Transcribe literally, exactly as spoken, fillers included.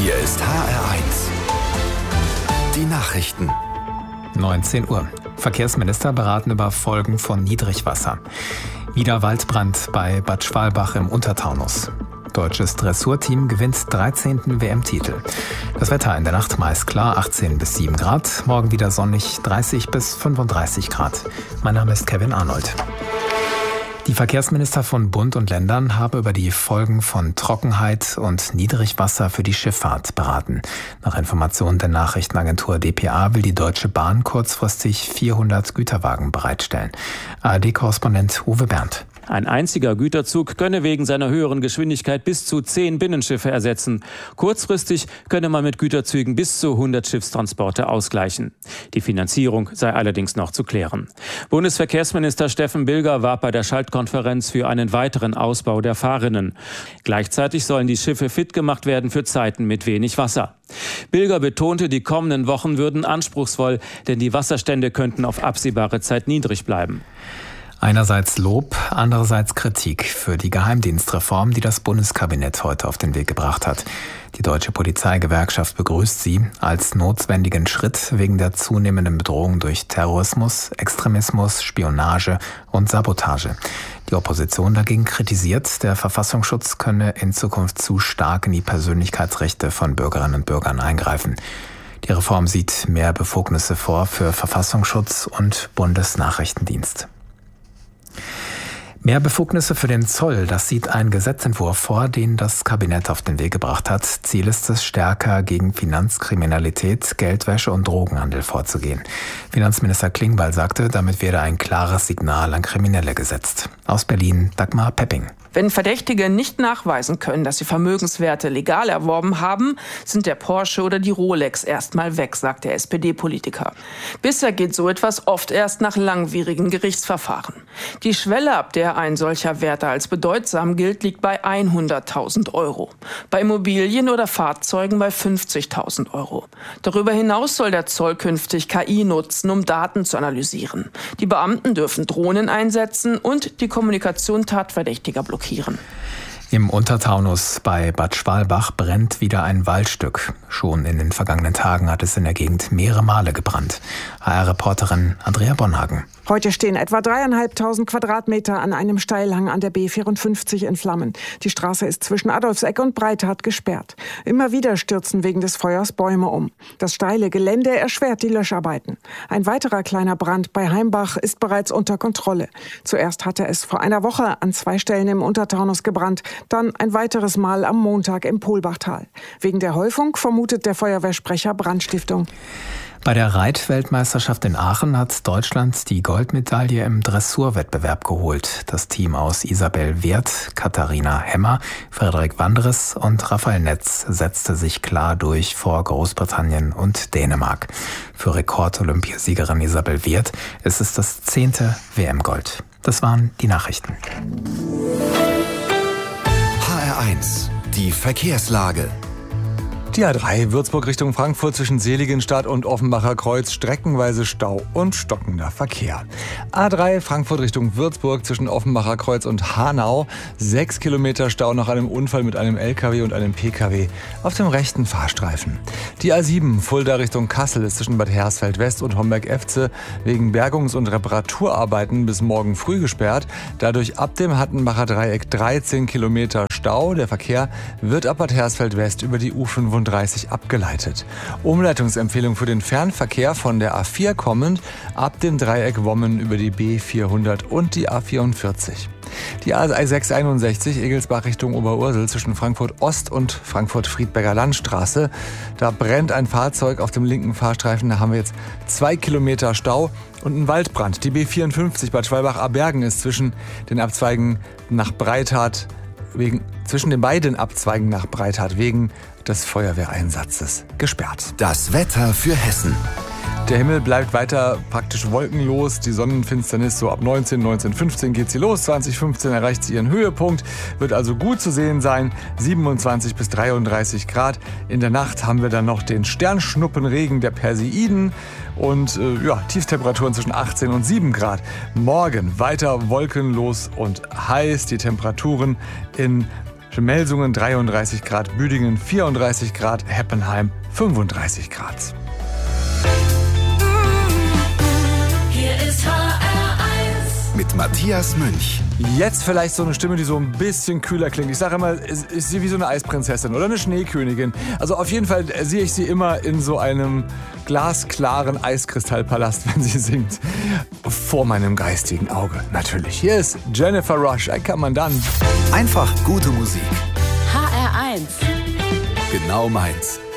Hier ist H R eins. Die Nachrichten. neunzehn Uhr. Verkehrsminister beraten über Folgen von Niedrigwasser. Wieder Waldbrand bei Bad Schwalbach im Untertaunus. Deutsches Dressurteam gewinnt dreizehnten W M-Titel. Das Wetter in der Nacht meist klar, achtzehn bis sieben Grad. Morgen wieder sonnig, dreißig bis fünfunddreißig Grad. Mein Name ist Kevin Arnold. Die Verkehrsminister von Bund und Ländern haben über die Folgen von Trockenheit und Niedrigwasser für die Schifffahrt beraten. Nach Informationen der Nachrichtenagentur D P A will die Deutsche Bahn kurzfristig vierhundert Güterwagen bereitstellen. A R D-Korrespondent Uwe Berndt. Ein einziger Güterzug könne wegen seiner höheren Geschwindigkeit bis zu zehn Binnenschiffe ersetzen. Kurzfristig könne man mit Güterzügen bis zu hundert Schiffstransporte ausgleichen. Die Finanzierung sei allerdings noch zu klären. Bundesverkehrsminister Steffen Bilger warb bei der Schaltkonferenz für einen weiteren Ausbau der Fahrrinnen. Gleichzeitig sollen die Schiffe fit gemacht werden für Zeiten mit wenig Wasser. Bilger betonte, die kommenden Wochen würden anspruchsvoll, denn die Wasserstände könnten auf absehbare Zeit niedrig bleiben. Einerseits Lob, andererseits Kritik für die Geheimdienstreform, die das Bundeskabinett heute auf den Weg gebracht hat. Die Deutsche Polizeigewerkschaft begrüßt sie als notwendigen Schritt wegen der zunehmenden Bedrohung durch Terrorismus, Extremismus, Spionage und Sabotage. Die Opposition dagegen kritisiert, der Verfassungsschutz könne in Zukunft zu stark in die Persönlichkeitsrechte von Bürgerinnen und Bürgern eingreifen. Die Reform sieht mehr Befugnisse vor für Verfassungsschutz und Bundesnachrichtendienst. Mehr Befugnisse für den Zoll, das sieht ein Gesetzentwurf vor, den das Kabinett auf den Weg gebracht hat. Ziel ist es, stärker gegen Finanzkriminalität, Geldwäsche und Drogenhandel vorzugehen. Finanzminister Klingbeil sagte, damit werde ein klares Signal an Kriminelle gesetzt. Aus Berlin, Dagmar Pepping. Wenn Verdächtige nicht nachweisen können, dass sie Vermögenswerte legal erworben haben, sind der Porsche oder die Rolex erstmal weg, sagt der S P D-Politiker. Bisher geht so etwas oft erst nach langwierigen Gerichtsverfahren. Die Schwelle, ab der ein solcher Wert als bedeutsam gilt, liegt bei hunderttausend Euro. Bei Immobilien oder Fahrzeugen bei fünfzigtausend Euro. Darüber hinaus soll der Zoll künftig K I nutzen, um Daten zu analysieren. Die Beamten dürfen Drohnen einsetzen und die Kommunikation Tatverdächtiger blockieren. Im Untertaunus bei Bad Schwalbach brennt wieder ein Waldstück. Schon in den vergangenen Tagen hat es in der Gegend mehrere Male gebrannt. H R-Reporterin Andrea Bonhagen. Heute stehen etwa dreieinhalbtausend Quadratmeter an einem Steilhang an der B vierundfünfzig in Flammen. Die Straße ist zwischen Adolfseck und Breithardt gesperrt. Immer wieder stürzen wegen des Feuers Bäume um. Das steile Gelände erschwert die Löscharbeiten. Ein weiterer kleiner Brand bei Heimbach ist bereits unter Kontrolle. Zuerst hatte es vor einer Woche an zwei Stellen im Untertaunus gebrannt, dann ein weiteres Mal am Montag im Polbachtal. Wegen der Häufung vermutet der Feuerwehrsprecher Brandstiftung. Bei der Reitweltmeisterschaft in Aachen hat Deutschland die Goldmedaille im Dressurwettbewerb geholt. Das Team aus Isabel Wirth, Katharina Hemmer, Frederik Wandres und Raphael Netz setzte sich klar durch vor Großbritannien und Dänemark. Für Rekord-Olympiasiegerin Isabel Wirth ist es das zehnte W M-Gold. Das waren die Nachrichten. H R eins, die Verkehrslage. Die A drei Würzburg Richtung Frankfurt zwischen Seligenstadt und Offenbacher Kreuz, streckenweise Stau und stockender Verkehr. A drei Frankfurt Richtung Würzburg zwischen Offenbacher Kreuz und Hanau, sechs Kilometer Stau nach einem Unfall mit einem L K W und einem P K W auf dem rechten Fahrstreifen. Die A sieben Fulda Richtung Kassel ist zwischen Bad Hersfeld West und Homberg-Efze wegen Bergungs- und Reparaturarbeiten bis morgen früh gesperrt. Dadurch ab dem Hattenbacher Dreieck dreizehn Kilometer Stau. Der Verkehr wird ab Bad Hersfeld West über die U fünfunddreißig abgeleitet. Umleitungsempfehlung für den Fernverkehr von der A vier kommend ab dem Dreieck Wommen über die B vierhundert und die A vierundvierzig. Die A sechshunderteinundsechzig Egelsbach Richtung Oberursel zwischen Frankfurt Ost und Frankfurt-Friedberger Landstraße. Da brennt ein Fahrzeug auf dem linken Fahrstreifen. Da haben wir jetzt zwei Kilometer Stau und einen Waldbrand. Die B vierundfünfzig Bad Schwalbach-Abergen ist zwischen den Abzweigen nach Breithardt wegen zwischen den beiden Abzweigen nach Breithardt wegen des Feuerwehreinsatzes gesperrt. Das Wetter für Hessen. Der Himmel bleibt weiter praktisch wolkenlos. Die Sonnenfinsternis so ab neunzehn, neunzehn Uhr fünfzehn geht sie los. zwanzig Uhr fünfzehn erreicht sie ihren Höhepunkt. Wird also gut zu sehen sein. siebenundzwanzig bis dreiunddreißig Grad. In der Nacht haben wir dann noch den Sternschnuppenregen der Perseiden. Und äh, ja, Tiefstemperaturen zwischen achtzehn und sieben Grad. Morgen weiter wolkenlos und heiß. Die Temperaturen in Melsungen dreiunddreißig Grad, Büdingen vierunddreißig Grad, Heppenheim fünfunddreißig Grad. Hier ist H R eins mit Matthias Münch. Jetzt vielleicht so eine Stimme, die so ein bisschen kühler klingt. Ich sage immer, ist, ist sie wie so eine Eisprinzessin oder eine Schneekönigin. Also auf jeden Fall sehe ich sie immer in so einem glasklaren Eiskristallpalast, wenn sie singt. Vor meinem geistigen Auge, natürlich. Hier ist Jennifer Rush, ein Kommandant. Einfach gute Musik. H R eins. Genau meins.